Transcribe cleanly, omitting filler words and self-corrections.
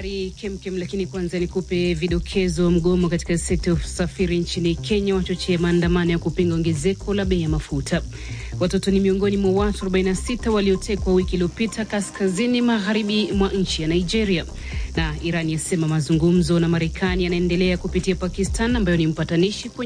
habari kemkem, lakini kwanza nikupe vidokezo. Mgomo katika sekta ya usafiri nchini Kenya wachochea maandamano ya kupinga ongezeko la bei ya mafuta. Watoto ni miongoni mwa watu 46 waliotekwa wiki iliyopita kaskazini magharibi mwa nchi ya Nigeria. Na Iran yasema mazungumzo na Marekani yanaendelea kupitia Pakistan ambayo ni mpatanishi